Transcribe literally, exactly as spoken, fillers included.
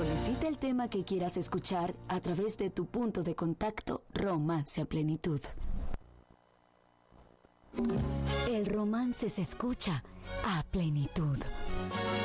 Solicita el tema que quieras escuchar a través de tu punto de contacto Romance a Plenitud. El romance se escucha a plenitud.